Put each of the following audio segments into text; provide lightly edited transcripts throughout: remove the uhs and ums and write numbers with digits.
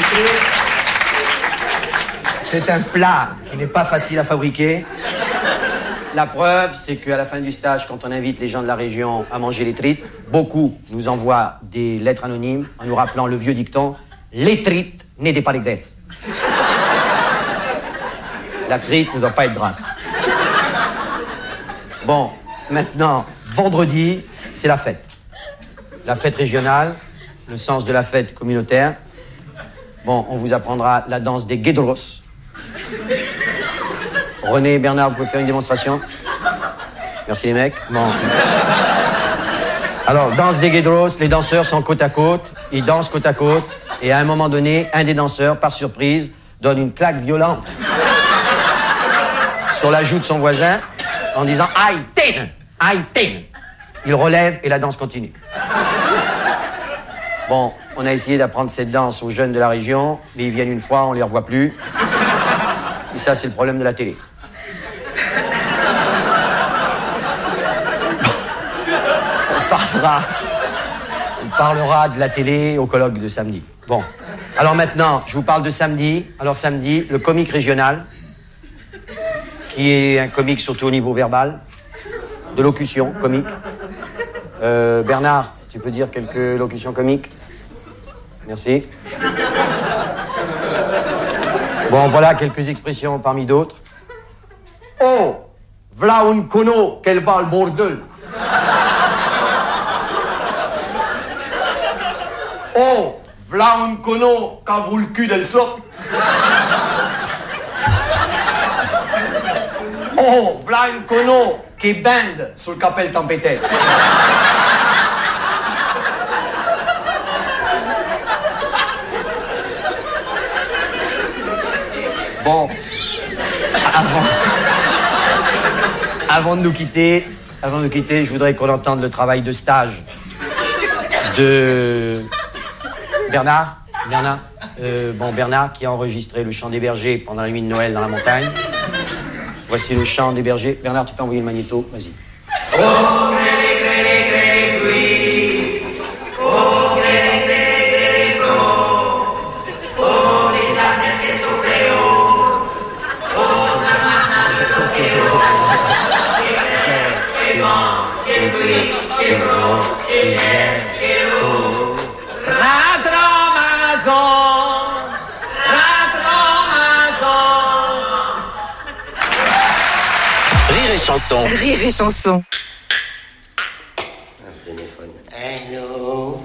C'est un plat qui n'est pas facile à fabriquer. La preuve, c'est qu'à la fin du stage, quand on invite les gens de la région à manger les trites, beaucoup nous envoient des lettres anonymes en nous rappelant le vieux dicton « Les trites n'aidez pas les graisses ». La trite ne doit pas être grasse. Bon, maintenant, vendredi, c'est la fête. La fête régionale, le sens de la fête communautaire. Bon, on vous apprendra la danse des guédros. René et Bernard, vous pouvez faire une démonstration? Merci les mecs. Bon. Alors, danse des guédros, les danseurs sont côte à côte, ils dansent côte à côte, et à un moment donné, un des danseurs, par surprise, donne une claque violente sur la joue de son voisin, en disant « Aïe, tin! Aïe, tin !» Il relève et la danse continue. Bon, on a essayé d'apprendre cette danse aux jeunes de la région, mais ils viennent une fois, on les revoit plus. Et ça, c'est le problème de la télé. On parlera de la télé au colloque de samedi. Bon, alors maintenant, je vous parle de samedi. Alors samedi, le comique régional, qui est un comique surtout au niveau verbal, de locution comique. Bernard, tu peux dire quelques locutions comiques? Merci. Bon, voilà quelques expressions parmi d'autres. Oh, v'là un cono qu'elle va le bordel. Oh, v'là un cono qu'a vu le cul del slop. Oh, v'là un cono qui bande sur le capel tempêtesse. Bon, avant de nous quitter, je voudrais qu'on entende le travail de stage de Bernard. Bernard qui a enregistré le chant des bergers pendant la nuit de Noël dans la montagne. Voici le chant des bergers. Bernard, tu peux envoyer le magnéto, vas-y. Oh, grêlé, grêlé, grêlé, pluie. Oh, grêlé, grêlé, grêlé, flot. Oh, les artistes qui soufflent haut. Oh, la matin de l'océan. Qui vent, qui pluie, qui flot, qui gèle, qui l'eau. Rire et chanson. Rire et chanson. Un téléphone. Allô.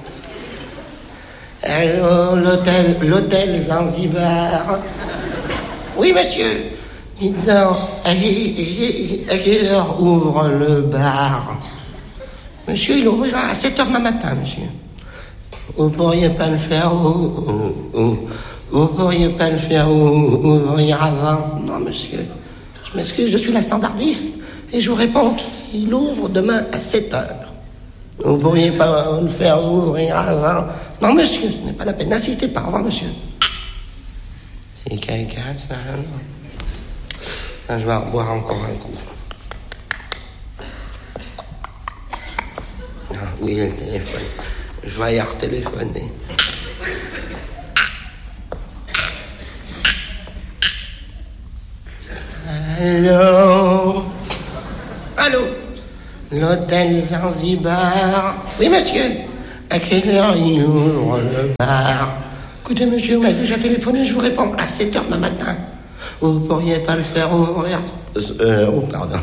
Allô, l'hôtel Zanzibar. Oui, monsieur. Dites donc, à quelle heure ouvre le bar? Monsieur, il ouvrira à 7h demain matin, monsieur. Vous pourriez pas le faire vous pourriez pas le faire ouvrir avant? Non, monsieur. Je m'excuse, je suis la standardiste et je vous réponds qu'il ouvre demain à 7h. Vous pourriez pas le faire ouvrir avant? Non, monsieur, ce n'est pas la peine. N'insistez pas. Au revoir, monsieur. C'est quelqu'un, ça, non? Je vais boire encore un coup. Ah, oui, le téléphone. Je vais y retéléphoner. Allô? Allô? L'hôtel Zanzibar? Oui, monsieur. À quelle heure il ouvre le bar? Écoutez, monsieur, vous m'avez déjà téléphoné, je vous réponds à 7h demain matin. Vous pourriez pas le faire ouvrir? Pardon.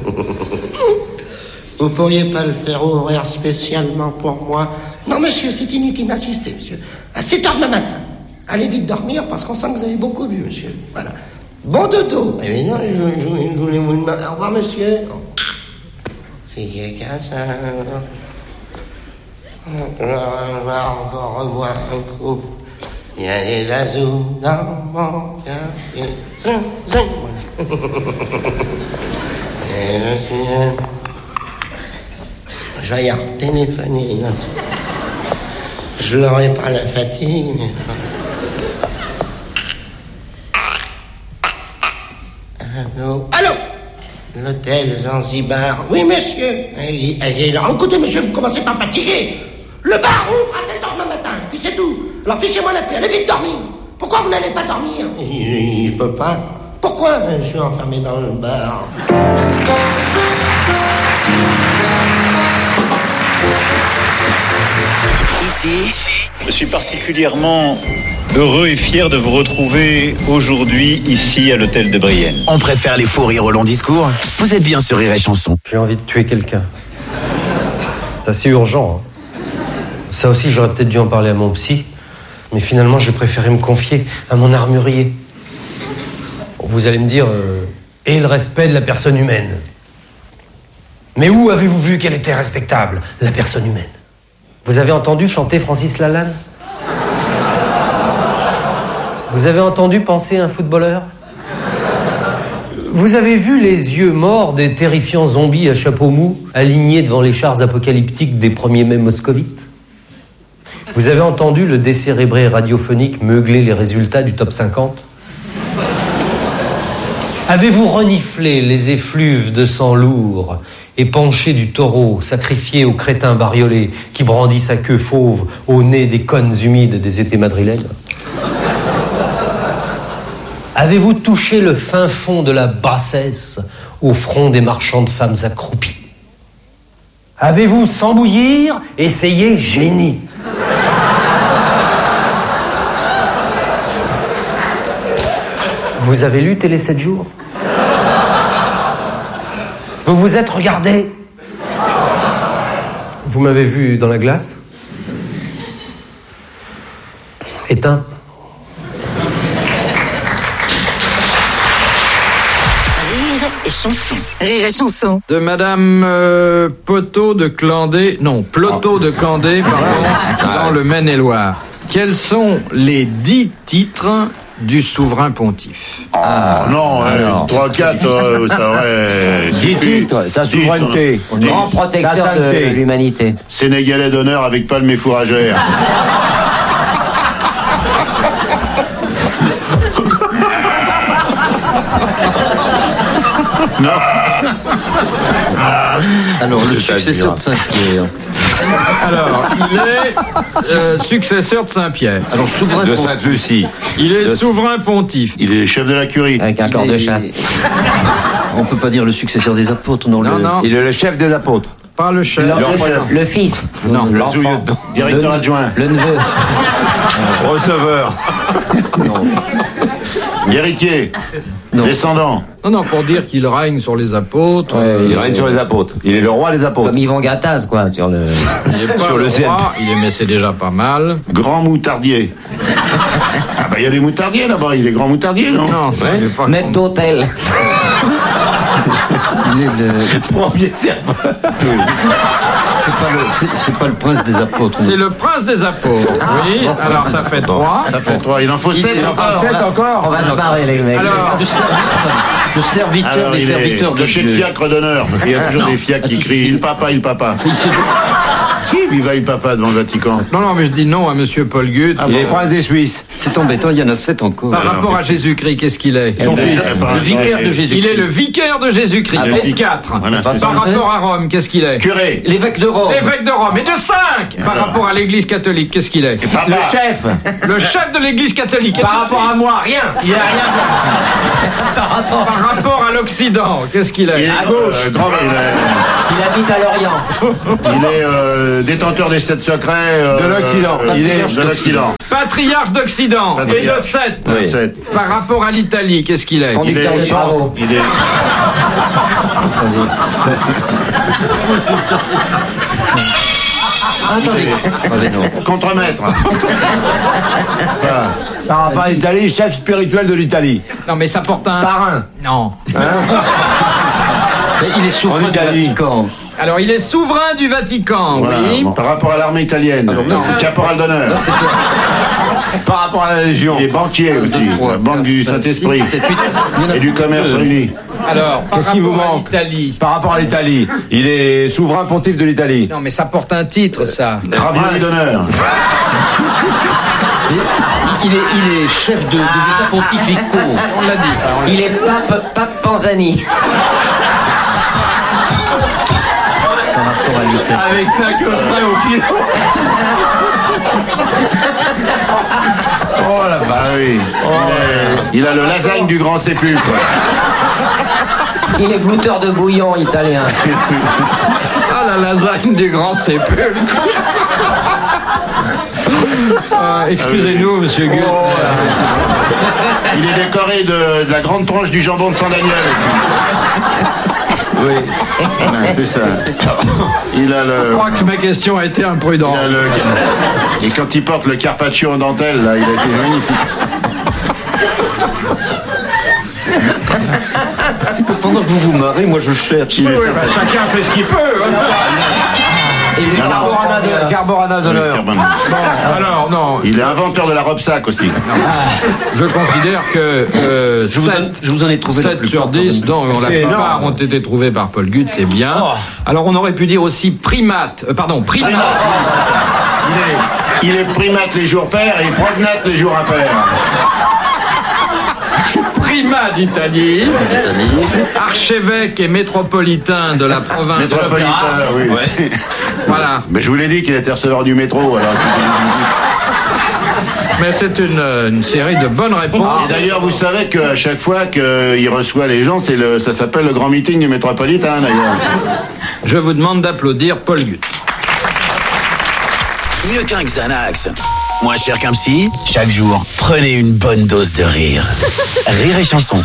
Vous pourriez pas le faire ouvrir spécialement pour moi? Non, monsieur, c'est inutile d'insister, monsieur. À 7h demain matin. Allez vite dormir parce qu'on sent que vous avez beaucoup bu, monsieur. Voilà. Bon dodo. Eh bien, non, je voulais vous demander. Au revoir, monsieur. C'est quelqu'un, ça. On va encore revoir un coup. Il y a des azous dans mon café. Et monsieur, je vais y retéléphoner. Je n'aurai pas la fatigue, mais... Allô? Allô? L'hôtel Zanzibar. Oui, monsieur. Écoutez, monsieur, vous commencez par fatiguer. Le bar ouvre à 7h demain matin, puis c'est tout. Alors fichez-moi la paix, allez vite dormir. Pourquoi vous n'allez pas dormir? Je peux pas. Pourquoi je suis enfermé dans le bar? Ici, Je suis particulièrement heureux et fier de vous retrouver aujourd'hui ici à l'hôtel de Brienne. on préfère les faux rires au long discours. Vous êtes bien sur Rire et Chanson. J'ai envie de tuer quelqu'un. C'est assez urgent. Ça aussi, j'aurais peut-être dû en parler à mon psy. Mais finalement, j'ai préféré me confier à mon armurier. Vous allez me dire, et le respect de la personne humaine. Mais où avez-vous vu qu'elle était respectable, la personne humaine? Vous avez entendu chanter Francis Lalanne? Vous avez entendu penser un footballeur? Vous avez vu les yeux morts des terrifiants zombies à chapeau mou, alignés devant les chars apocalyptiques des 1er mai moscovites? Vous avez entendu le décérébré radiophonique meugler les résultats du top 50? Avez-vous reniflé les effluves de sang lourd épanché du taureau sacrifié au crétin bariolé qui brandit sa queue fauve au nez des connes humides des étés madrilènes? Avez-vous touché le fin fond de la bassesse au front des marchands de femmes accroupies? Avez-vous, sans bouillir, essayé génie? Vous avez lu Télé 7 jours? Vous vous êtes regardé? Vous m'avez vu dans la glace? Éteint. Rire et Chanson. Rire et Chanson. De Madame Poteau de Clandé, non, Ploteau de Candé, pardon, dans le Maine-et-Loire. Quels sont les 10 titres du souverain pontife? Non, 3-4, ça aurait 10 titres, sa souveraineté, Grand protecteur sa de sainteté. l'humanité. Sénégalais d'honneur avec palme et fourragère. Non. Alors, le successeur de Saint-Pierre. Alors, il est successeur de Saint-Pierre. Alors, souverain De Sainte-Lucie. Il est souverain pontife. Il est chef de la curie. Avec un corps de chasse. On peut pas dire le successeur des apôtres, non? Non, non, Il est le chef des apôtres. pas le chef. Le fils. Non, Le l'enfant. sous-lieutenant. Directeur adjoint. Le neveu. Receveur. Héritier. Non. Descendant. Non, non, pour dire qu'il règne sur les apôtres. Il règne sur les apôtres. Il est le roi des apôtres. Comme Yvan Gattaz, quoi, sur le... Il est pas sur le le ciel. roi, mais c'est déjà pas mal. Grand moutardier. Ah bah il y a des moutardiers là-bas, il est grand moutardier, non? Non, ça Ouais. n'est pas Maître d'hôtel. Il est le... Premier serveur. C'est pas le prince des apôtres. C'est le prince des apôtres. Oui, alors ça fait 3. Ça fait 3, il en faut 7 encore. 7 encore. On va se barrer, les mecs. Alors, Le serviteur Alors des il serviteurs est de cocher de Dieu. fiacre d'honneur, parce qu'il y a toujours des fiacres qui si, crient si. il papa, il papa. Il s'est- Si, viva il papa devant le Vatican. non, mais je dis non à monsieur Paul Gut. Ah Il bon. est prince des Suisses. C'est embêtant, il y en a 7 encore. Par rapport à Jésus-Christ, qu'est-ce qu'il est? Son Eh ben, fils, c'est pas le un vicaire vrai- de Jésus. Il est le vicaire de Jésus-Christ. Ah, Et le 4. Voilà, Par c'est ça. rapport à Rome, qu'est-ce qu'il est? Curé. L'évêque de Rome. L'évêque de Rome. Et de 5. Par Alors. rapport à l'église catholique, qu'est-ce qu'il est? Papa. Le chef. Le chef de l'église catholique. Par rapport à moi, rien. Il a rien. Par rapport à l'Occident, qu'est-ce qu'il Il est? est, À gauche. Il habite à Lorient. il est détenteur des 7 secrets De l'Occident. Il est Patriarche de l'Occident. Patriarche d'Occident. Et de Patriarche. 7. Oui. 7. Par rapport à l'Italie, qu'est-ce qu'il est? Il Conducteur de est travaux. il est Attendez, non. contremaître. Par rapport à l'Italie, chef spirituel de l'Italie. Non, mais ça porte un... Parrain. Non. Mais il est souverain En du Italie. Vatican. Alors, il est souverain du Vatican, Voilà. oui. Bon, par rapport à l'armée italienne, c'est caporal d'honneur. Par rapport à la Légion. Il est banquier aussi, la banque du Saint-Esprit 7, 8. et du commerce réuni. Alors, par Qu'est-ce qui vous rapport à manque l'Italie... Par rapport à l'Italie. Il est souverain pontife de l'Italie. Non, mais ça porte un titre, ça. Ravioli d'honneur. Il est chef des États pontificaux. On l'a dit, ça. Il est pape Panzani. Par rapport à l'Italie. Avec 5 frais au kilo. Oh la vache. Ah oui. Il a le lasagne du grand sépulcre. Il est goûteur de bouillon italien. Ah, la lasagne du grand sépulcre. Excusez-nous, monsieur Gutt. Il est décoré de la grande tranche du jambon de Saint-Daniel aussi. Oui. Voilà, c'est ça. Il a le... Je crois que ma question a été imprudente. Et quand il porte le carpaccio en dentelle, là, il a été magnifique. C'est que pendant que vous vous marrez, moi je cherche. Oui, bah, chacun fait ce qu'il peut. Et le carborana de l'heure. Bon, alors, non. Il est inventeur de la robe sac aussi. Je considère que je vous en ai trouvé 7 sur 10, donc la plupart ont été trouvés par Paul Gutt, c'est bien. Alors on aurait pu dire aussi primate. Il est primate les jours pairs et prognate les jours impairs. Primat d'Italie, archevêque et métropolitain de la province. Métropolitain, oui. Ouais. Voilà. Mais je vous l'ai dit qu'il était receveur du métro, alors. Mais c'est une série de bonnes réponses. Et d'ailleurs, vous savez qu'à chaque fois qu'il reçoit les gens, ça s'appelle le grand meeting du métropolitain, d'ailleurs. Je vous demande d'applaudir Paul Gutt. Mieux qu'un Xanax. Moins cher qu'un psy, chaque jour, prenez une bonne dose de rire. Rire et chanson.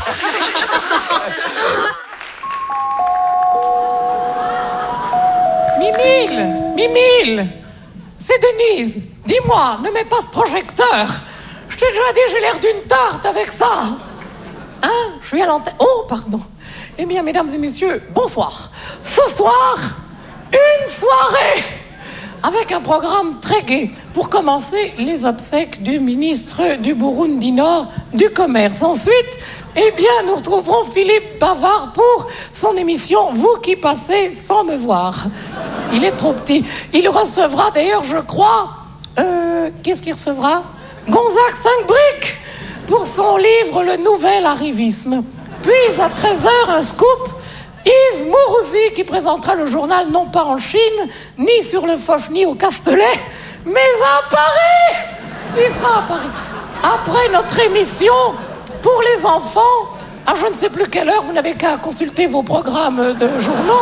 Mimile, c'est Denise. Dis-moi, ne mets pas ce projecteur. Je t'ai déjà dit, j'ai l'air d'une tarte avec ça. Hein? Je suis à l'antenne. Oh, pardon. Eh bien, mesdames et messieurs, bonsoir. Ce soir, une soirée avec un programme très gai. Pour commencer, les obsèques du ministre du Burundi Nord du Commerce. Ensuite, eh bien, nous retrouverons Philippe Bavard pour son émission « Vous qui passez sans me voir ». Il est trop petit. Il recevra d'ailleurs, je crois... qu'est-ce qu'il recevra? Gonzague 5 pour son livre « Le Nouvel Arrivisme ». Puis, à 13h, un scoop... Yves Mourouzi qui présentera le journal non pas en Chine, ni sur le Foch, ni au Castellet, mais à Paris. Il sera à Paris. Après notre émission pour les enfants, à je ne sais plus quelle heure, vous n'avez qu'à consulter vos programmes de journaux,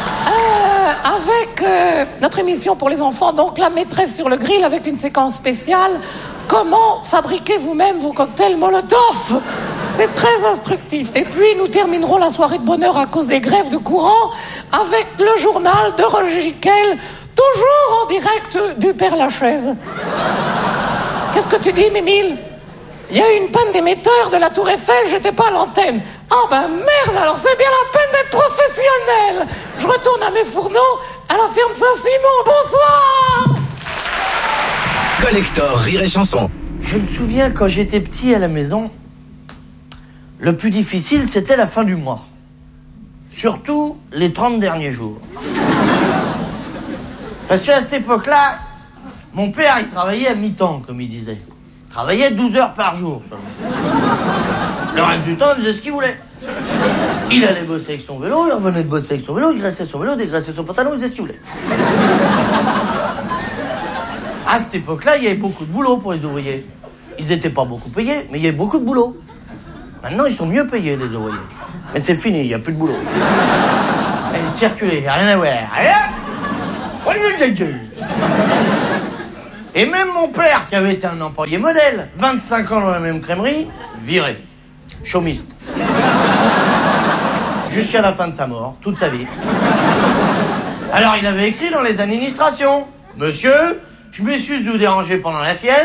avec notre émission pour les enfants, donc la maîtresse sur le grill avec une séquence spéciale, comment fabriquer vous-même vos cocktails Molotov. C'est très instructif. Et puis, nous terminerons la soirée de bonheur à cause des grèves de courant avec le journal de Roger Giquel, toujours en direct du Père-Lachaise. Qu'est-ce que tu dis, Mimile? Il y a eu une panne d'émetteur de la Tour Eiffel, j'étais pas à l'antenne. Ah ben merde, alors c'est bien la peine d'être professionnel. Je retourne à mes fourneaux, à la ferme Saint-Simon. Bonsoir. Collector Rire et Chanson. Je me souviens quand j'étais petit à la maison, le plus difficile, c'était la fin du mois. Surtout les 30 derniers jours. Parce qu'à cette époque-là, mon père, il travaillait à mi-temps, comme il disait. Il travaillait 12 heures par jour, seulement. Le reste du temps, il faisait ce qu'il voulait. Il allait bosser avec son vélo, il revenait de bosser avec son vélo, il graissait son vélo, dégraissait son pantalon, il faisait ce qu'il voulait. À cette époque-là, il y avait beaucoup de boulot pour les ouvriers. Ils n'étaient pas beaucoup payés, mais il y avait beaucoup de boulot. Maintenant, ils sont mieux payés, les ouvriers. Mais c'est fini, il n'y a plus de boulot. Et circuler, il n'y a rien à voir. Et même mon père, qui avait été un employé modèle, 25 ans dans la même crèmerie, viré. Chômiste. Jusqu'à la fin de sa mort, toute sa vie. Alors, il avait écrit dans les administrations. « Monsieur, je m'excuse de vous déranger pendant la sieste. »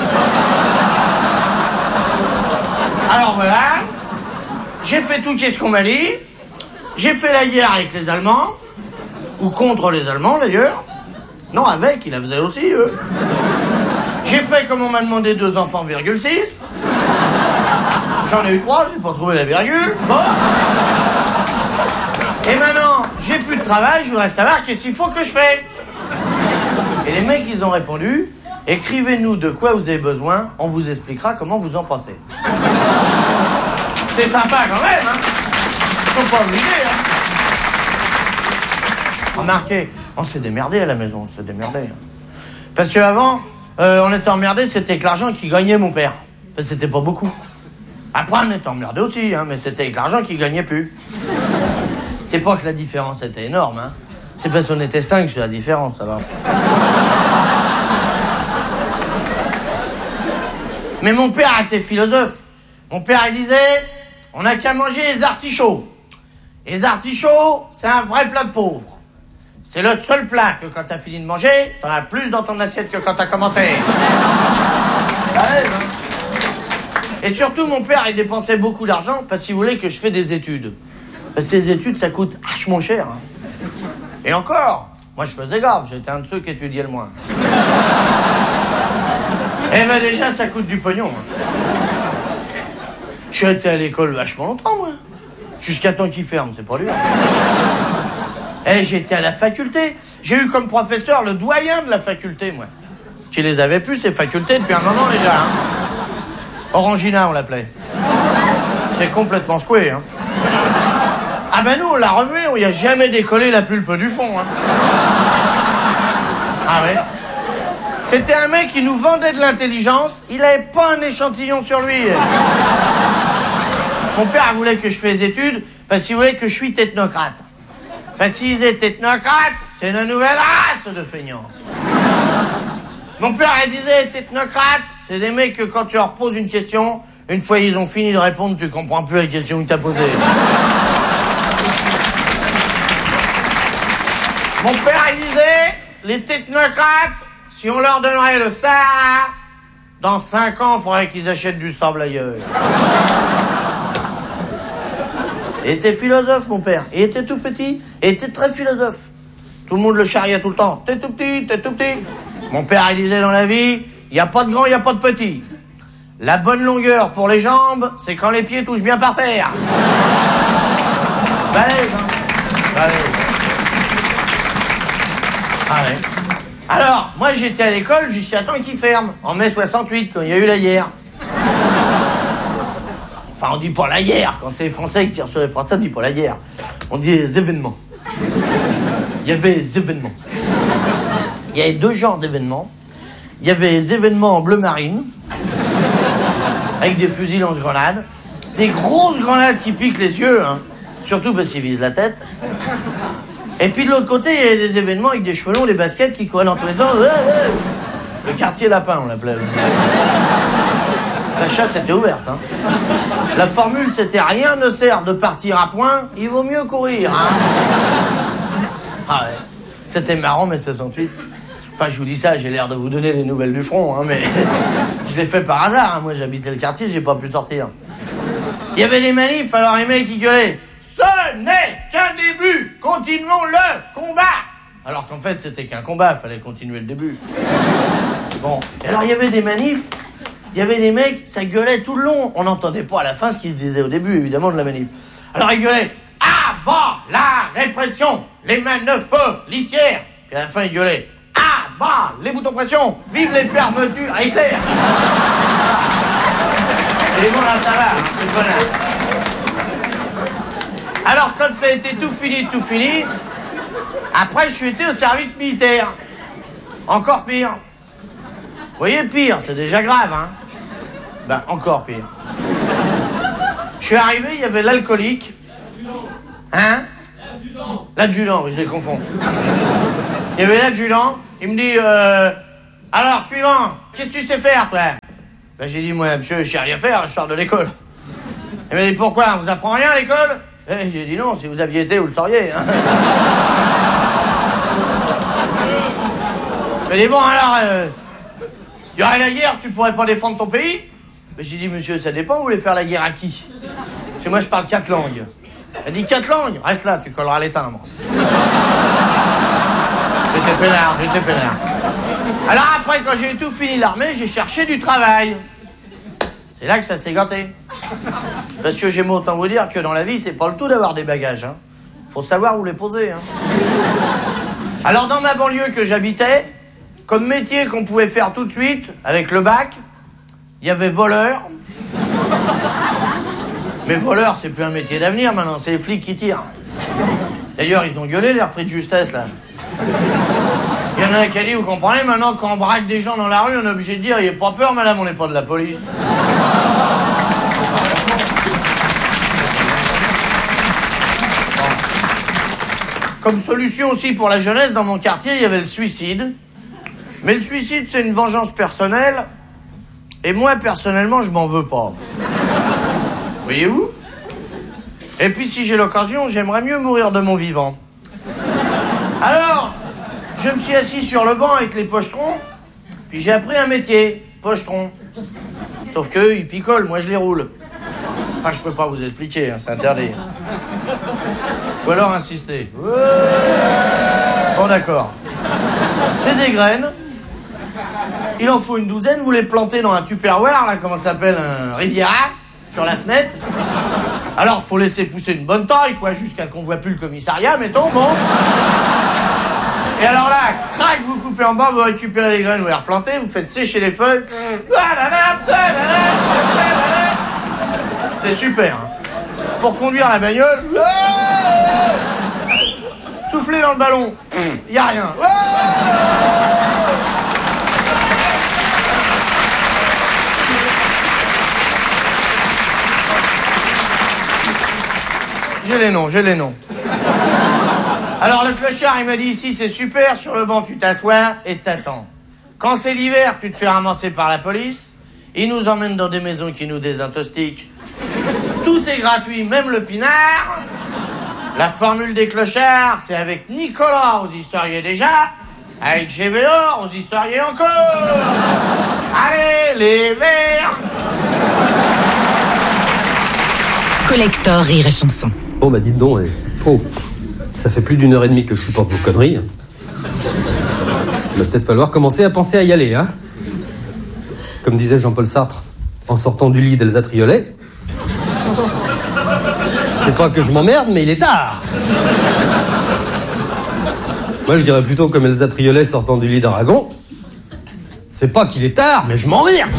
Alors voilà, j'ai fait tout ce qu'on m'a dit, j'ai fait la guerre avec les Allemands, ou contre les Allemands d'ailleurs, non avec, ils la faisaient aussi eux. J'ai fait comme on m'a demandé 2 enfants, 6. J'en ai eu 3, j'ai pas trouvé la virgule, bon. Et maintenant, j'ai plus de travail, je voudrais savoir qu'est-ce qu'il faut que je fais. Et les mecs, ils ont répondu... Écrivez-nous de quoi vous avez besoin, on vous expliquera comment vous en passez. C'est sympa quand même, hein. Ils sont pas obligés, hein. Remarquez, on s'est démerdé à la maison, on s'est démerdé. Hein. Parce qu'avant, On était emmerdés, c'était avec l'argent qu'il gagnait, mon père. Mais c'était pas beaucoup. Après, on était emmerdés aussi, hein, mais c'était avec l'argent qu'il gagnait plus. C'est pas que la différence était énorme, hein. C'est parce qu'on était 5 sur la différence, ça va. Mais mon père était philosophe. Mon père, il disait, on n'a qu'à manger les artichauts. Les artichauts, c'est un vrai plat de pauvre. C'est le seul plat que quand t'as fini de manger, t'en as plus dans ton assiette que quand t'as commencé. Et surtout, mon père, il dépensait beaucoup d'argent parce qu'il voulait que je fasse des études. Parce que ces études, ça coûte vachement cher. Hein. Et encore, moi je faisais grave, j'étais un de ceux qui étudiait le moins. Eh ben déjà, ça coûte du pognon. Hein. J'ai été à l'école vachement longtemps, moi. Jusqu'à temps qu'il ferme, c'est pas lui. Eh, j'étais à la faculté. J'ai eu comme professeur le doyen de la faculté, moi. Qui les avait plus, ces facultés, depuis un moment déjà. Hein. Orangina, on l'appelait. C'est complètement secoué, hein. Ah ben nous, on l'a remué, on y a jamais décollé la pulpe du fond, hein. Ah ouais. C'était un mec qui nous vendait de l'intelligence, il avait pas un échantillon sur lui. Mon père voulait que je fasse des études parce qu'il voulait que je suis technocrate. Parce qu'il disait technocrate, c'est une nouvelle race de feignants. Mon père il disait technocrate, c'est des mecs que quand tu leur poses une question, une fois ils ont fini de répondre, tu comprends plus la question que t'as posée. Mon père il disait, les technocrates, si on leur donnerait le Sahara, dans 5 ans, il faudrait qu'ils achètent du sable ailleurs. Il était philosophe, mon père. Il était tout petit, il était très philosophe. Tout le monde le charriait tout le temps. T'es tout petit, t'es tout petit. Mon père, il disait dans la vie, il n'y a pas de grand, il n'y a pas de petit. La bonne longueur pour les jambes, c'est quand les pieds touchent bien par terre. Balèze, hein. Balèze. Ah ouais. Alors, moi, j'étais à l'école jusqu'à temps qu'il ferme, en mai 68, quand il y a eu la guerre. Enfin, on dit pas la guerre. Quand c'est les Français qui tirent sur les Français, on dit pas la guerre. On dit les événements. Il y avait des événements. Il y avait 2 genres d'événements. Il y avait les événements en bleu marine, avec des fusils lance-grenades, des grosses grenades qui piquent les yeux, hein, surtout parce qu'ils visent la tête. Et puis de l'autre côté, il y avait des événements avec des cheveux longs, des baskets qui couraient dans tous les sens. Le quartier lapin, on l'appelait. La chasse était ouverte, hein. La formule, c'était rien ne sert de partir à point, il vaut mieux courir, hein. Ah ouais, c'était marrant, mai 68. Enfin, je vous dis ça, j'ai l'air de vous donner les nouvelles du front, hein, mais je l'ai fait par hasard, hein. Moi, j'habitais le quartier, j'ai pas pu sortir. Il y avait des manifs, alors les mecs, ils gueulaient « Ce n'est qu'un début, continuons le combat !» Alors qu'en fait, c'était qu'un combat, fallait continuer le début. Bon, et alors il y avait des manifs, il y avait des mecs, ça gueulait tout le long. On n'entendait pas à la fin ce qui se disait au début, évidemment, de la manif. Alors ils gueulaient « À bas la répression, les manœuvres policières !» Puis à la fin, ils gueulaient « À bas les boutons pression, vive les fermetures à Hitler !» Et bon, là, ça va, hein, c'est le bonheur. Alors, quand ça a été tout fini, après, je suis été au service militaire. Encore pire. Vous voyez, pire, c'est déjà grave, hein. Ben, encore pire. Je suis arrivé, il y avait l'alcoolique. Hein? L'adjudant, oui, je les confonds. Il y avait l'adjudant, il me dit, alors, suivant, qu'est-ce que tu sais faire, toi? Ben, j'ai dit, moi, monsieur, je sais rien faire, je sors de l'école. Il m'a dit, pourquoi? On vous apprend rien à l'école? Eh, j'ai dit non, si vous aviez été, vous le sauriez. Hein. Il m'a dit, bon, alors, il y aurait la guerre, tu pourrais pas défendre ton pays? Ben, j'ai dit, monsieur, ça dépend, vous voulez faire la guerre à qui? Parce que moi, je parle 4 langues. Elle dit, 4 langues? Reste là, tu colleras les timbres. J'étais peinard. Alors après, quand j'ai tout fini l'armée, j'ai cherché du travail. C'est là que ça s'est gâté. Parce que j'aime autant vous dire que dans la vie, c'est pas le tout d'avoir des bagages. Hein. Faut savoir où les poser. Hein. Alors dans ma banlieue que j'habitais, comme métier qu'on pouvait faire tout de suite, avec le bac, il y avait voleur. Mais voleur, c'est plus un métier d'avenir maintenant, c'est les flics qui tirent. D'ailleurs, ils ont gueulé les repris de justesse, là. Il y en en a un qui a dit, vous comprenez, maintenant quand on braque des gens dans la rue, on est obligé de dire, il a pas peur, madame, on n'est pas de la police. Comme solution aussi pour la jeunesse, dans mon quartier, il y avait le suicide. Mais le suicide, c'est une vengeance personnelle. Et moi, personnellement, je m'en veux pas. Voyez-vous? Et puis, si j'ai l'occasion, j'aimerais mieux mourir de mon vivant. Alors, je me suis assis sur le banc avec les pochetrons, puis j'ai appris un métier, pochetron. Sauf qu'eux, ils picolent, moi je les roule. Enfin, je peux pas vous expliquer, hein, c'est interdit. Ou alors insister. Bon, d'accord. C'est des graines. Il en faut une douzaine, vous les plantez dans un tupperware, là, comment ça s'appelle, un Riviera, sur la fenêtre. Alors, faut laisser pousser une bonne taille, quoi, jusqu'à qu'on voit plus le commissariat, mettons, bon. Et alors là, crac, vous coupez en bas, vous récupérez les graines, vous les replantez, vous faites sécher les feuilles. C'est super, hein. Pour conduire la bagnole, soufflez dans le ballon, y a rien. J'ai les noms. Alors le clochard, il m'a dit, ici c'est super, sur le banc tu t'assois et t'attends. Quand c'est l'hiver, tu te fais ramasser par la police, ils nous emmènent dans des maisons qui nous désintoxiquent. Tout est gratuit, même le pinard. La formule des clochards, c'est avec Nicolas, vous y seriez déjà. Avec GVO, vous y seriez encore. Allez, les verts. Collector Rire et Chanson. Bon, bah dites donc, ça fait plus d'1 heure et demie que je supporte vos conneries. Il va peut-être falloir commencer à penser à y aller, hein. Comme disait Jean-Paul Sartre, en sortant du lit d'Elsa Triolet. C'est pas que je m'emmerde, mais il est tard. Moi, je dirais plutôt comme Elsa Triolet sortant du lit d'Aragon. C'est pas qu'il est tard, mais je m'emmerde.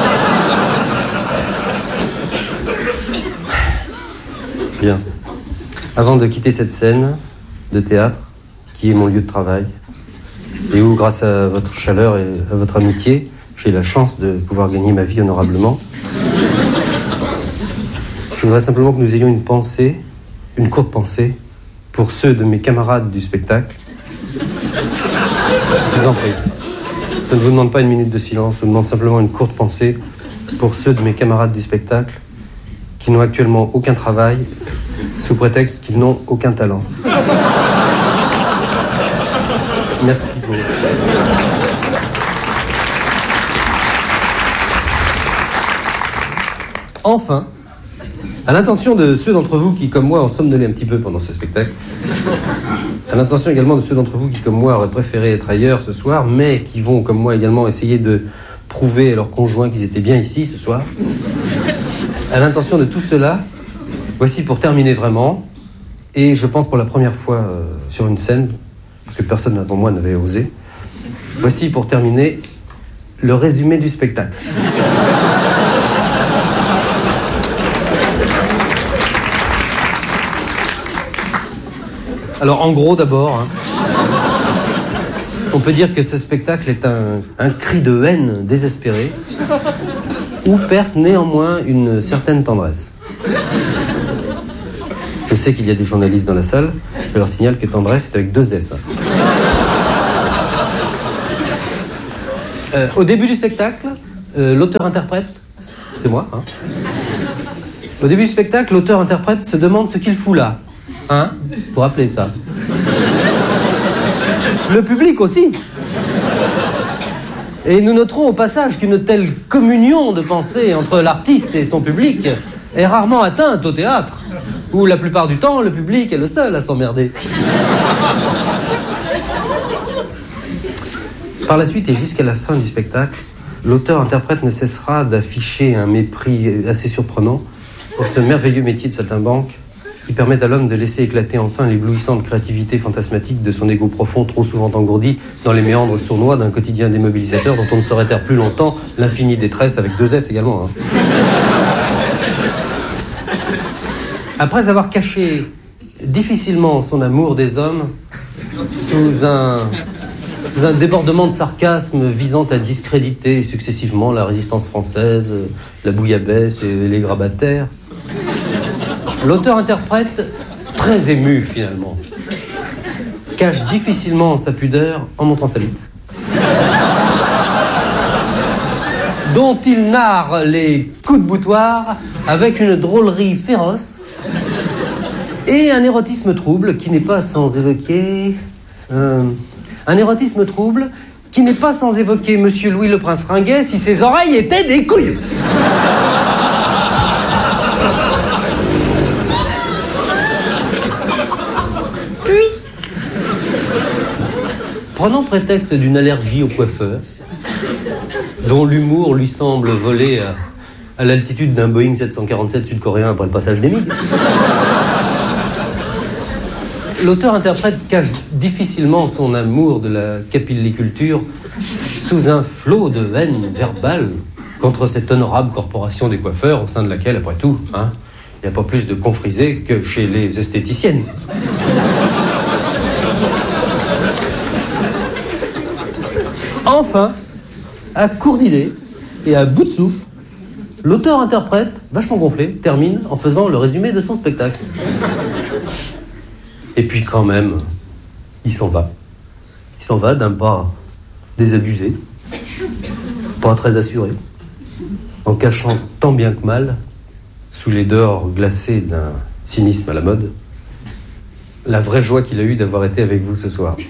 Bien. Avant de quitter cette scène de théâtre, qui est mon lieu de travail, et où, grâce à votre chaleur et à votre amitié, j'ai la chance de pouvoir gagner ma vie honorablement, je voudrais simplement que nous ayons une courte pensée, pour ceux de mes camarades du spectacle. Je vous en prie. Je ne vous demande pas 1 minute de silence, je vous demande simplement une courte pensée pour ceux de mes camarades du spectacle qui n'ont actuellement aucun travail, sous prétexte qu'ils n'ont aucun talent. Merci beaucoup. Enfin, à l'intention de ceux d'entre vous qui, comme moi, ont somnolé un petit peu pendant ce spectacle, à l'intention également de ceux d'entre vous qui, comme moi, auraient préféré être ailleurs ce soir, mais qui vont, comme moi également, essayer de prouver à leurs conjoints qu'ils étaient bien ici ce soir, à l'intention de tout cela, voici pour terminer vraiment, et je pense pour la première fois sur une scène, parce que personne avant moi n'avait osé, voici pour terminer le résumé du spectacle. Alors en gros d'abord, on peut dire que ce spectacle est un cri de haine désespéré, où perce néanmoins une certaine tendresse. Je sais qu'il y a des journalistes dans la salle, je leur signale que tendresse c'est avec 2 S. Au début du spectacle, l'auteur-interprète, c'est moi, hein. Au début du spectacle, l'auteur-interprète se demande ce qu'il fout là. Hein? Vous rappelez ça? Le public aussi. Et nous noterons au passage qu'une telle communion de pensée entre l'artiste et son public est rarement atteinte au théâtre, où la plupart du temps, le public est le seul à s'emmerder. Par la suite et jusqu'à la fin du spectacle, l'auteur-interprète ne cessera d'afficher un mépris assez surprenant pour ce merveilleux métier de saltimbanque qui permet à l'homme de laisser éclater enfin l'éblouissante créativité fantasmatique de son égo profond, trop souvent engourdi dans les méandres sournois d'un quotidien démobilisateur dont on ne saurait taire plus longtemps l'infinie détresse, avec 2 S également. Hein. Après avoir caché difficilement son amour des hommes sous sous un débordement de sarcasme visant à discréditer successivement la résistance française, la bouillabaisse et les grabataires. L'auteur-interprète, très ému finalement, cache difficilement sa pudeur en montrant sa bite, dont il narre les coups de boutoir avec une drôlerie féroce et un érotisme trouble qui n'est pas sans évoquer... un érotisme trouble qui n'est pas sans évoquer Monsieur Louis le Prince Ringuet si ses oreilles étaient des couilles. Puis, prenant prétexte d'une allergie au coiffeur, dont l'humour lui semble voler à l'altitude d'un Boeing 747 sud-coréen après le passage des MiG, l'auteur-interprète cache difficilement son amour de la capilliculture sous un flot de haine verbale contre cette honorable corporation des coiffeurs au sein de laquelle, après tout, il n'y a pas plus de confrisés que chez les esthéticiennes. Enfin, à court d'idées et à bout de souffle, l'auteur-interprète, vachement gonflé, termine en faisant le résumé de son spectacle. Et puis quand même, il s'en va. Il s'en va d'un pas désabusé, pas très assuré, en cachant tant bien que mal, sous les dehors glacés d'un cynisme à la mode, la vraie joie qu'il a eue d'avoir été avec vous ce soir.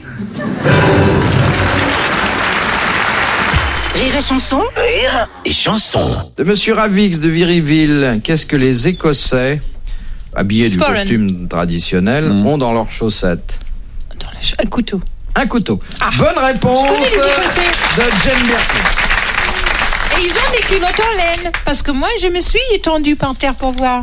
Rire et chanson. Rire et chanson. De Monsieur Ravix de Viryville, qu'est-ce que les Écossais, habillés du costume traditionnel, ont dans leurs chaussettes? Un couteau. Un couteau. Bonne réponse de Jane Birkin. Et ils ont des culottes en laine. Parce que moi, je me suis étendue par terre pour voir.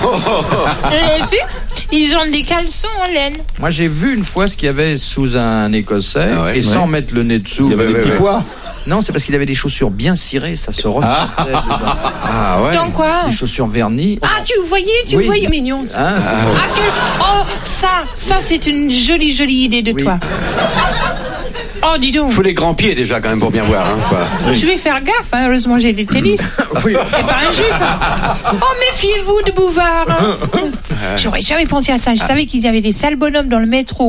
Ils ont des caleçons en laine. Moi, j'ai vu une fois ce qu'il y avait sous un Écossais, et sans mettre le nez dessous. Il y avait des petits pois. Non, c'est parce qu'il avait des chaussures bien cirées, ça se reflétait. Ah ouais. Dans quoi? Des chaussures vernies. Ah, tu voyais mignon ça. Ça c'est une jolie idée de toi. Oh, dis donc. Il faut les grands pieds déjà quand même pour bien voir. Je vais faire gaffe, heureusement j'ai des tennis. Oui. Et pas un jupe. Oh, méfiez-vous de Bouvard. J'aurais jamais pensé à ça. Je savais qu'ils avaient des sales bonhommes dans le métro.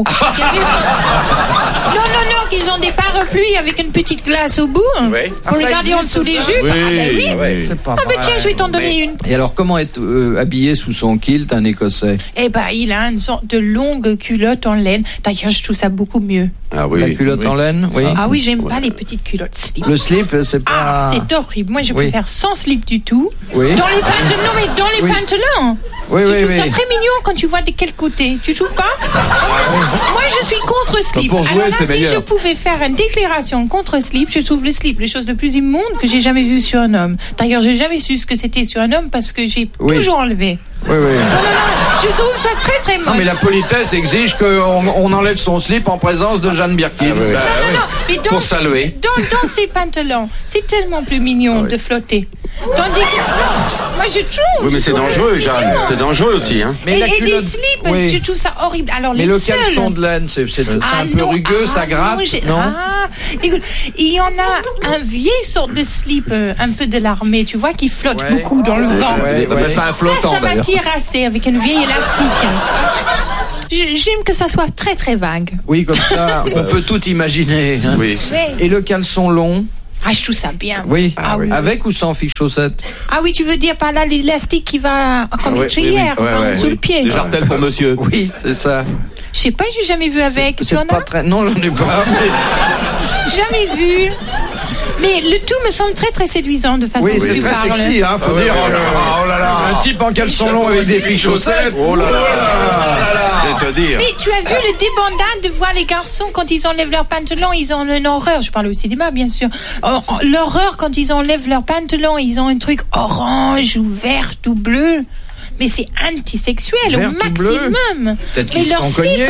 Non, qu'ils ont des parapluies avec une petite glace au bout. Pour les garder en dessous des jupes. Oui. C'est pas vrai. Tiens, je vais t'en donner une. Et alors, comment être habillé sous son kilt un Écossais? Il a une sorte de longue culotte en laine. D'ailleurs, je trouve ça beaucoup mieux. Ah oui. La culotte en laine, oui. Ah oui, j'aime pas les petites culottes slip. Le slip, c'est pas... c'est horrible. Moi, je préfère sans slip du tout. Oui. Dans les pantalons. Non, mais dans les pantalons. Je trouve ça très mignon quand tu vois de quel côté. Tu trouves pas? Moi, je suis contre slip. Pour jouer, alors là, si je pouvais faire une déclaration contre slip, je trouve le slip la chose la plus immonde que j'ai jamais vue sur un homme. D'ailleurs, j'ai jamais su ce que c'était sur un homme parce que j'ai toujours enlevé. Oui. Non, je trouve ça très très moche. Non, mais la politesse exige qu'on enlève son slip en présence de Jane Birkin. Non. Mais pour saluer. Dans ces pantalons, c'est tellement plus mignon de flotter. Tandis que moi je trouve. Oui, mais c'est dangereux, Jeanne. C'est dangereux aussi, Mais et des slips, je trouve ça horrible. Alors mais le caleçon de laine, c'est un peu rugueux, ça gratte, non? Écoute, il y en a un vieil sorte de slip, un peu de l'armée, tu vois, qui flotte beaucoup dans le vent. C'est un flottant, ça m'attire assez avec une vieille élastique. J'aime que ça soit très très vague. Oui, comme ça, on peut tout imaginer. Oui. Et le caleçon long? Je trouve ça bien. Oui. Avec ou sans fixe chaussette? Ah oui, tu veux dire par là l'élastique qui va comme une trière sous le pied. Les jartelles pour monsieur. Oui, c'est ça. Je sais pas, j'ai jamais vu avec. Tu en as? Pas très... Non, j'en ai pas. Jamais vu. Mais le tout me semble très très séduisant de façon que tu parles. Oui, c'est très sexy, faut dire. Oh là là. Un type en caleçon long avec des filles chaussettes. Oh là là. C'est te dire. Mais tu as vu le débandade de voir les garçons quand ils enlèvent leurs pantalons, ils ont une horreur. Je parle au cinéma, bien sûr. L'horreur quand ils enlèvent leurs pantalons, ils ont un truc orange ou vert ou bleu. Mais c'est antisexuel au maximum. Peut-être qu'ils sont cognés.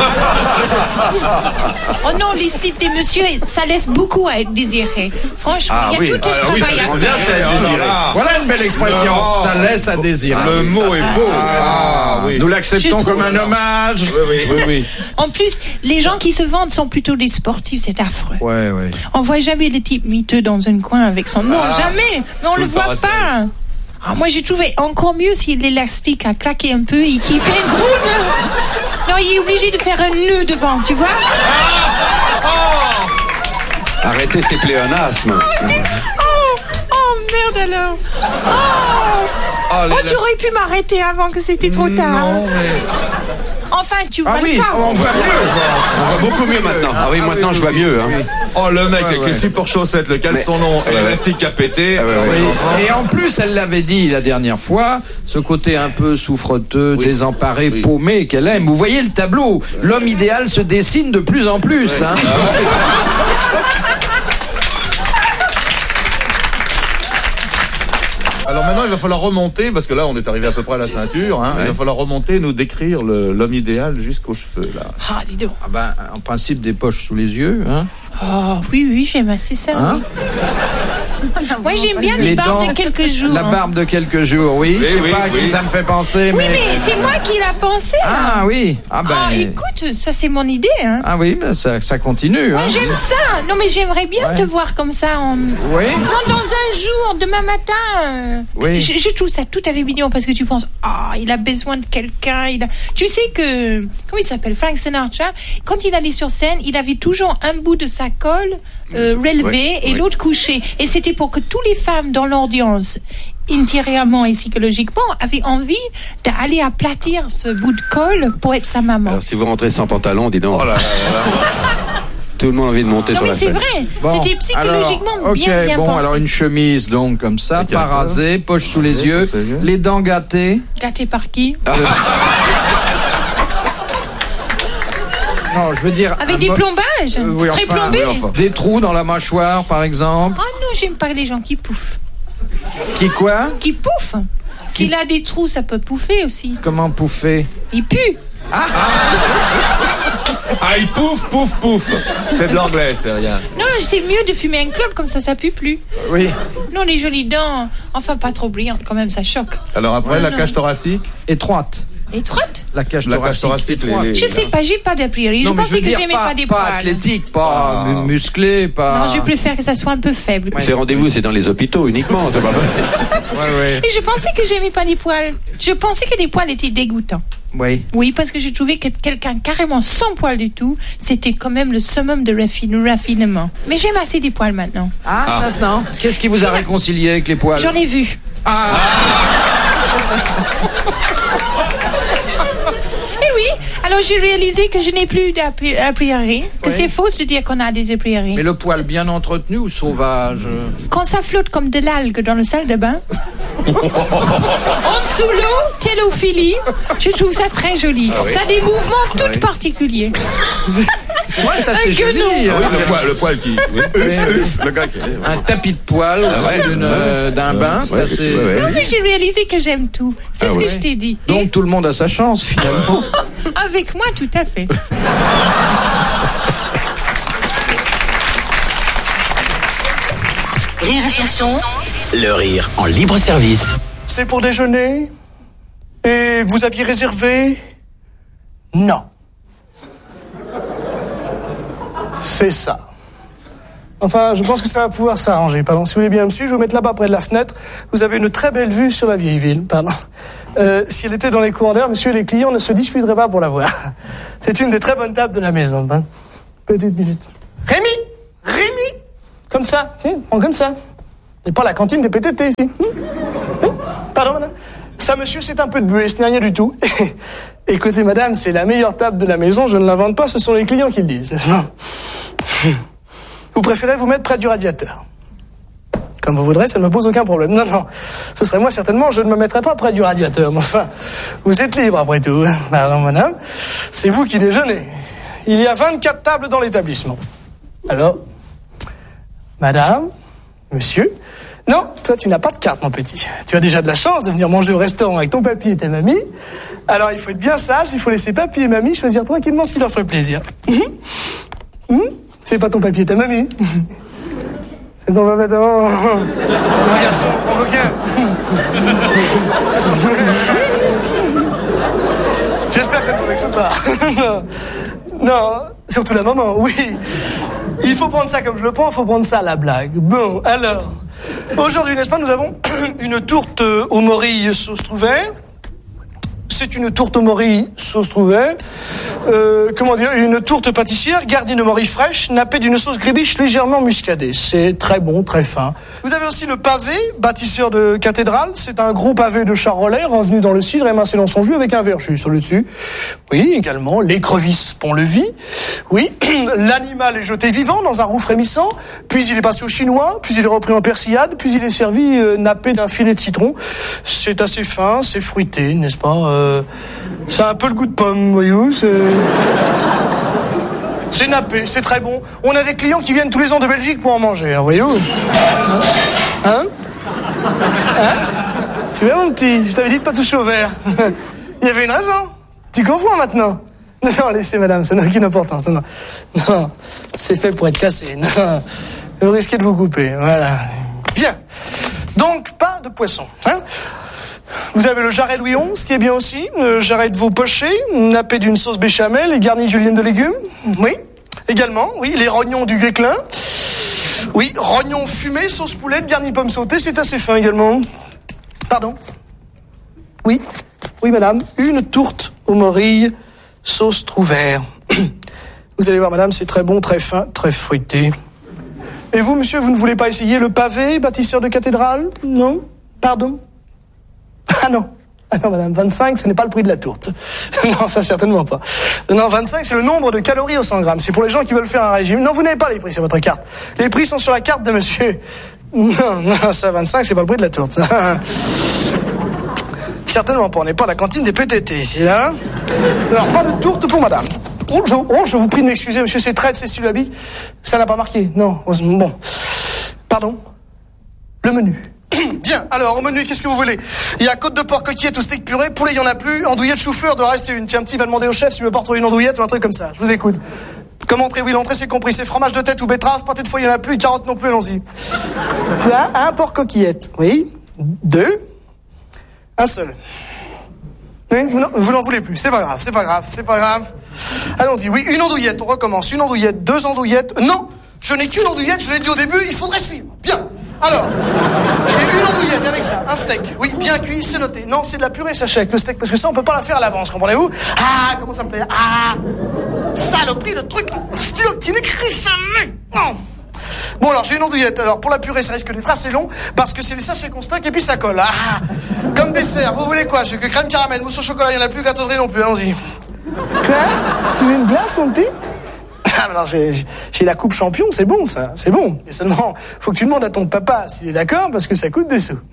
Oh non, les slips des messieurs, ça laisse beaucoup à être désiré. Franchement, il y a tout un travail à faire. Voilà une belle belle expression. Ça laisse à désirer. Le mot est beau. Oui. Nous l'acceptons Je comme trouve- un hommage. Oui. En plus, les gens qui se vendent sont plutôt des sportifs, c'est affreux. Ouais. On voit jamais le type miteux dans un coin avec son nom, jamais. Mais on sous le le voit parasol. pas. Ah, moi, j'ai trouvé encore mieux si l'élastique a claqué un peu et qu'il fait un gros nœud. Non, il est obligé de faire un nœud devant, tu vois. Arrêtez ces pléonasmes. Oh, merde alors. Tu aurais pu m'arrêter avant que c'était trop tard. Non, mais... Enfin, tu vois Ah oui, le cas. on voit mieux. On voit beaucoup mieux maintenant. Ah oui, maintenant je vois mieux. Hein. Oh, le mec avec les super chaussettes, le caleçon long et l'élastique à péter. Oui. Et en plus, elle l'avait dit la dernière fois, ce côté un peu souffreteux, désemparé, paumé qu'elle aime. Vous voyez le tableau, l'homme idéal se dessine de plus en plus. Hein. Alors maintenant, il va falloir remonter, parce que là, on est arrivé à peu près à la ceinture. Hein, il va falloir remonter et nous décrire l'homme idéal jusqu'aux cheveux. Là. Ah, dis donc. Ah ben, en principe, des poches sous les yeux. Hein. Oh, oui, j'aime assez ça. Hein? Moi, j'aime bien les barbes de quelques jours. La barbe de quelques jours, oui. Je sais pas à qui ça me fait penser. Oui, mais c'est moi qui l'a pensé. Ah oui. Ah ben. Écoute, ça c'est mon idée. Hein. Ah oui, mais ça continue. Moi, hein. j'aime ça. Non, mais j'aimerais bien te voir comme ça. Oui. Non, dans un jour, demain matin. Oui. Je trouve ça tout à fait mignon parce que tu penses, il a besoin de quelqu'un. Tu sais que, comment il s'appelle, Frank Sinatra, quand il allait sur scène, il avait toujours un bout de sa colle relevé et l'autre couché. Et c'était pour que toutes les femmes dans l'audience, intérieurement et psychologiquement, avaient envie d'aller aplatir ce bout de colle pour être sa maman. Alors si vous rentrez sans pantalon, dis donc. Tout le monde a envie de monter Non, sur mais la c'est scène. vrai. Bon, C'était psychologiquement alors, bien bon, pensé. alors une chemise donc comme ça, pas rasée, poche sous les yeux, les dents gâtées. Gâté par qui? Non, je veux dire. Avec des plombages oui, très plombés. Des trous dans la mâchoire, par exemple. Ah non, j'aime pas les gens qui pouffent. Qui quoi? Qui pouffent. S'il a des trous, ça peut pouffer aussi. Comment pouffer? Il pue. Ah, il pouf. C'est de l'anglais, c'est rien. Non, c'est mieux de fumer un clope, comme ça pue plus. Oui. Non, les jolies dents, enfin pas trop brillantes, quand même, ça choque. Alors après, la non. cage thoracique. Étroite. Étroite? La cage thoracique. Je sais pas, j'ai pas d'a priori. Je pensais que j'aimais pas des poils. Pas athlétique, pas musclé, pas. Non, je préfère que ça soit un peu faible. Ces rendez-vous, c'est dans les hôpitaux uniquement. C'est pas vrai. Et je pensais que j'aimais pas les poils. Je pensais que les poils étaient dégoûtants. Oui. Oui, parce que je trouvais que quelqu'un carrément sans poils du tout, c'était quand même le summum de raffinement. Mais j'aime assez des poils maintenant. Maintenant. Qu'est-ce qui vous a réconcilié avec les poils? J'en ai vu. Et oui, alors j'ai réalisé que je n'ai plus d'a priori, que c'est faux de dire qu'on a des a priori. Mais le poil bien entretenu ou sauvage? Quand ça flotte comme de l'algue dans le salle de bain, en dessous l'eau, télophilie, je trouve ça très joli. Ça a des mouvements tout particuliers. Moi, c'est assez joli. Le poil qui. Le gars qui. Un tapis de poil d'un bain, c'est assez. Non, mais j'ai réalisé que j'aime tout. C'est ce que je t'ai dit. Donc tout le monde a sa chance finalement. Avec moi, tout à fait. Rire et chanson. Le rire en libre service. C'est pour déjeuner? Et vous aviez réservé? Non. C'est ça. Enfin, je pense que ça va pouvoir s'arranger. Pardon, si vous voulez bien me suivre, je vais vous mettre là-bas près de la fenêtre. Vous avez une très belle vue sur la vieille ville. Pardon. Si elle était dans les courants d'air, monsieur, les clients ne se disputeraient pas pour la voir. C'est une des très bonnes tables de la maison. Hein. Petite minute. Rémi! Comme ça, si, prends comme ça. Et pas la cantine des PTT ici. Pardon, madame. Ça, monsieur, c'est un peu de buée, ce n'est rien du tout. Écoutez, madame, c'est la meilleure table de la maison, je ne l'invente pas, ce sont les clients qui le disent. Vous préférez vous mettre près du radiateur? Comme vous voudrez, ça ne me pose aucun problème. Non, ce serait moi certainement, je ne me mettrais pas près du radiateur. Mais enfin, vous êtes libre après tout. Pardon, madame, c'est vous qui déjeunez. Il y a 24 tables dans l'établissement. Alors, madame, monsieur... Non, toi, tu n'as pas de carte, mon petit. Tu as déjà de la chance de venir manger au restaurant avec ton papy et ta mamie. Alors, il faut être bien sage, il faut laisser papy et mamie choisir tranquillement ce qui leur ferait plaisir. C'est pas ton papy et ta mamie. C'est ton papa. Mon garçon, prends le bouquin. pas. Non, surtout la maman, oui. Il faut prendre ça comme je le prends, il faut prendre ça à la blague. Bon, alors, aujourd'hui, n'est-ce pas, nous avons une tourte aux morilles sauce trouvère. C'est une tourte aux morilles sauce trouvère. Une tourte pâtissière garnie de morilles fraîches, nappée d'une sauce grébiche légèrement muscadée. C'est très bon, très fin. Vous avez aussi le pavé, bâtisseur de cathédrale. C'est un gros pavé de charolais, revenu dans le cidre, émincé dans son jus avec un verre jus sur le dessus. Oui, également, l'écrevisse pont-levis. Oui, l'animal est jeté vivant dans un roux frémissant, puis il est passé au chinois, puis il est repris en persillade, puis il est servi nappé d'un filet de citron. C'est assez fin, c'est fruité, n'est-ce pas? Ça a un peu le goût de pomme, voyez-vous. C'est nappé, c'est très bon. On a des clients qui viennent tous les ans de Belgique pour en manger, hein, voyez-vous. Hein? Tu vois, mon petit, je t'avais dit de pas toucher au verre. Il y avait une raison. Tu comprends maintenant? Non, laissez, madame, ça n'a aucune importance. Non, c'est fait pour être cassé. Non, vous risquez de vous couper. Voilà. Bien. Donc, pas de poisson, hein? Vous avez le jarret Louis XI, qui est bien aussi, le jarret de veau poché, nappé d'une sauce béchamel et garni julienne de légumes. Oui, également, oui, les rognons du Guesclin. Oui, rognons fumés, sauce poulette, garni pomme sautée, c'est assez fin également. Pardon? Oui, madame, une tourte aux morilles, sauce trouvère. Vous allez voir, madame, c'est très bon, très fin, très fruité. Et vous, monsieur, vous ne voulez pas essayer le pavé, bâtisseur de cathédrale? Non? Pardon? Ah non, madame, 25, ce n'est pas le prix de la tourte. Non, ça certainement pas. Non, 25, c'est le nombre de calories au 100 grammes. C'est pour les gens qui veulent faire un régime. Non, vous n'avez pas les prix sur votre carte. Les prix sont sur la carte de monsieur. Non, ça, 25, c'est pas le prix de la tourte. Certainement pas, on n'est pas à la cantine des PTT ici, hein. Alors, pas de tourte pour madame. Je vous prie de m'excuser, monsieur, c'est très de Cécile Labi. Ça n'a pas marqué, non. Bon. Pardon? Le menu. Bien, alors au menu, qu'est-ce que vous voulez? Il y a côte de porc, coquillette ou steak purée, poulet, il n'y en a plus, andouillette chou-fleur, doit rester une. Tiens, petit va demander au chef s'il veut pas retrouver une andouillette ou un truc comme ça. Je vous écoute. Comme entrée, oui, l'entrée c'est compris, c'est fromage de tête ou betterave, pâté de foie, il n'y en a plus, carottes non plus, allons-y. Quoi? Un porc coquillette, oui. 2. Un seul. Oui, vous n'en voulez plus, c'est pas grave. Allons-y, oui, une andouillette, on recommence. Une andouillette, 2 andouillettes. Non, je n'ai qu'une andouillette, je l'ai dit au début, il faudrait suivre. Bien. Alors, j'ai une andouillette avec ça, un steak. Oui, bien cuit, c'est noté. Non, c'est de la purée sachet avec le steak, parce que ça, on peut pas la faire à l'avance, comprenez-vous? Ah, comment ça me plaît? Ah, saloperie, le truc stylo qui n'écrit jamais. Bon, alors, j'ai une andouillette. Alors, pour la purée, ça risque d'être assez long, parce que c'est des sachets qu'on stocke et puis ça colle. Ah, comme dessert, vous voulez quoi? J'ai que crème caramel, mousse au chocolat, il n'y en a plus, gâteau de riz non plus, allons-y. Quoi? Tu veux une glace, mon petit? Ah, alors j'ai la coupe champion, c'est bon ça, c'est bon. Mais seulement, faut que tu demandes à ton papa s'il est d'accord, parce que ça coûte des sous.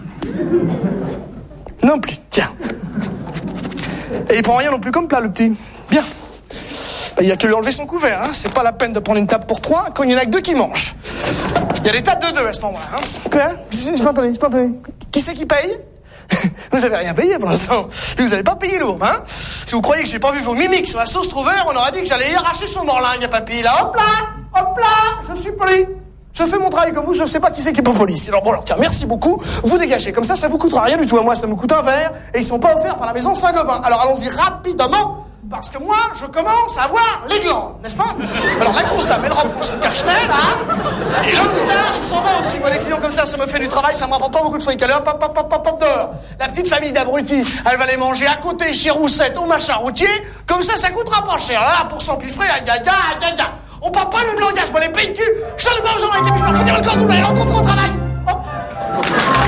Non plus, tiens. Et il prend rien non plus comme plat, le petit. Bien. Il y a que lui enlever son couvert, hein. C'est pas la peine de prendre une table pour 3 quand il y en a que 2 qui mangent. Il y a des tables de 2 à ce moment-là, hein. Quoi? J'ai pas entendu. Qui c'est qui paye? Vous avez rien payé pour l'instant. Vous n'allez pas payer lourd, hein? Si vous croyez que j'ai pas vu vos mimiques sur la sauce trouvère, on aurait dit que j'allais y arracher son morlingue, papy. Là, hop là, je suis poli. Je fais mon travail comme vous, je sais pas qui c'est qui est pas poli. Alors bon, alors tiens, merci beaucoup. Vous dégagez. Comme ça vous coûtera rien du tout. À moi, ça me coûte un verre. Et ils sont pas offerts par la maison Saint-Gobain. Alors allons-y rapidement. Parce que moi, je commence à voir les glandes, n'est-ce pas? Alors la grosse dame, elle reprend son cache-nez, là. Et le moutard, il s'en va aussi. Moi, les clients comme ça me fait du travail, ça me rapporte pas beaucoup de fric. Allez, hop, dehors. La petite famille d'abrutis, elle va les manger à côté chez Roussette au machin routier. Comme ça coûtera pas cher. Là, pour s'empiffrer, on parle pas le même langage. Moi, les PQ, je t'en ai pas besoin avec les pieds. Faut dire le corps double, allez, on rentre au travail. Hop.